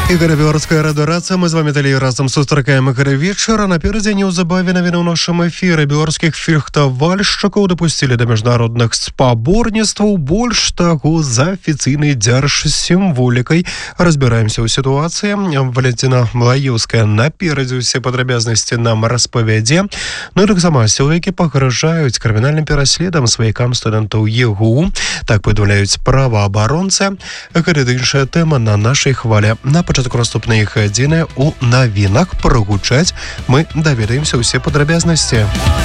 Ігор Білоруська радіорація. Ми з вами далі разом зустрічаємо вечора. Напереди неўзабаве навіны ў нашым эфіры. Белорусских фехтавальшчыкаў допустили до міжнародных спаборніцтваў. Больш таго, за афіцыйнай дзяржсімволікай. Разбираемся ў сітуацыі. Валентина Малаеўская напередзе ўсе падрабязнасці нам распавядзе. Ну і таксама сілавікі пагражаюць крымінальным пераследам сваякам студэнтаў ЕГУ. Так паведамляюць праваабаронцы. Гэта іншая тэма на нашай хвале. На пачатку наступнай гадзіны у навінах прагучаць мы даведаемся ўсе падрабязнасці.